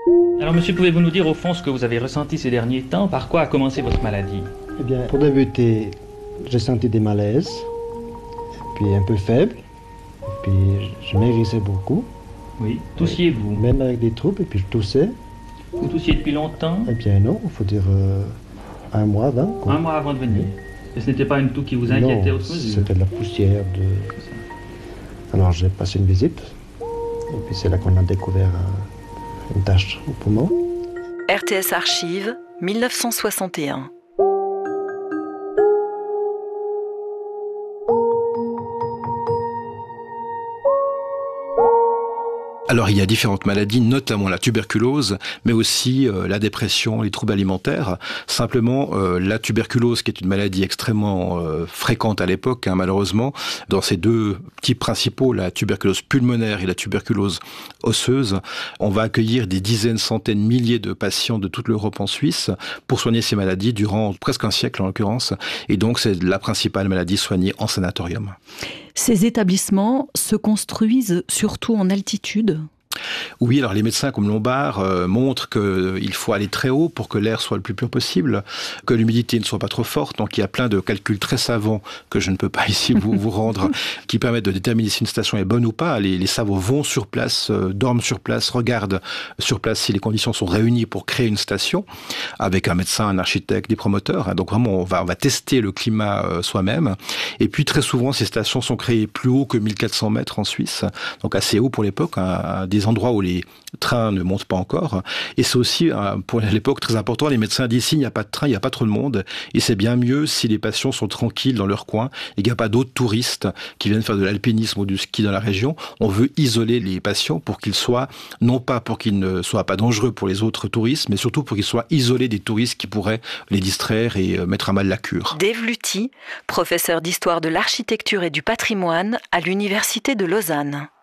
Alors monsieur, pouvez-vous nous dire au fond ce que vous avez ressenti ces derniers temps? Par quoi a commencé votre maladie? Eh bien, pour débuter, j'ai senti des malaises, puis un peu faible, puis je maigrissais beaucoup, Oui. Toussiez-vous? même avec des troubles, et puis je toussais. Vous toussiez depuis longtemps? Eh bien non, il faut dire un mois avant. Quoi. Un mois avant de venir. Et ce n'était pas une toux qui vous inquiétait Non, outre mesure? c'était de la poussière. Alors j'ai passé une visite, et puis c'est là qu'on a découvert une tache au poumon. RTS Archives, 1961. Alors il y a différentes maladies, notamment la tuberculose, mais aussi la dépression, les troubles alimentaires. Simplement, la tuberculose, qui est une maladie extrêmement fréquente à l'époque, malheureusement, dans ces deux types principaux, la tuberculose pulmonaire et la tuberculose osseuse, on va accueillir des dizaines, centaines, milliers de patients de toute l'Europe en Suisse pour soigner ces maladies durant presque un siècle en l'occurrence. Et donc c'est la principale maladie soignée en sanatorium. Ces établissements se construisent surtout en altitude. Oui, alors les médecins comme Lombard montrent qu'il faut aller très haut pour que l'air soit le plus pur possible, que l'humidité ne soit pas trop forte. Donc il y a plein de calculs très savants que je ne peux pas ici vous rendre, qui permettent de déterminer si une station est bonne ou pas. Les savants vont sur place, dorment sur place, regardent sur place si les conditions sont réunies pour créer une station, avec un médecin, un architecte, des promoteurs. Donc vraiment, on va tester le climat soi-même. Et puis très souvent, ces stations sont créées plus haut que 1400 mètres en Suisse, donc assez haut pour l'époque, à des endroits où les trains ne montent pas encore. Et c'est aussi, pour l'époque, très important. Les médecins disent, s'il n'y a pas de train, il n'y a pas trop de monde. Et c'est bien mieux si les patients sont tranquilles dans leur coin et qu'il n'y a pas d'autres touristes qui viennent faire de l'alpinisme ou du ski dans la région. On veut isoler les patients pour qu'ils soient, non pas pour qu'ils ne soient pas dangereux pour les autres touristes, mais surtout pour qu'ils soient isolés des touristes qui pourraient les distraire et mettre à mal la cure. Dave Luty, professeur d'histoire de l'architecture et du patrimoine à l'université de Lausanne.